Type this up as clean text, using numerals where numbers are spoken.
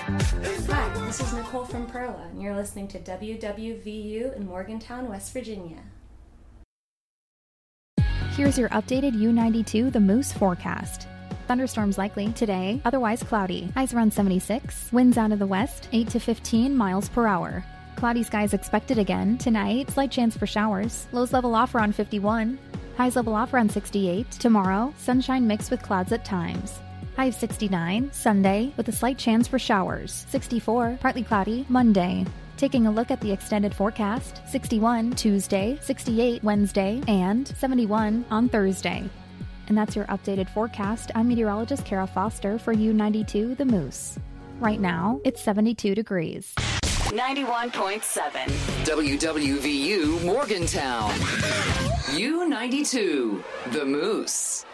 Hi, this is Nicole from Perla, and you're listening to WWVU in Morgantown, West Virginia. Here's your updated U92 The Moose forecast. Thunderstorms likely today, otherwise cloudy. Highs around 76. Winds out of the west, 8 to 15 miles per hour. Cloudy skies expected again. Tonight, slight chance for showers. Lows level off around 51. Highs level off around 68. Tomorrow, sunshine mixed with clouds at times. High of 69. Sunday, with a slight chance for showers. 64. Partly cloudy. Monday. Taking a look at the extended forecast, 61 Tuesday, 68 Wednesday, and 71 on Thursday. And that's your updated forecast. I'm meteorologist Kara Foster for U92 The Moose. Right now, it's 72 degrees. 91.7 WWVU Morgantown. U92 The Moose.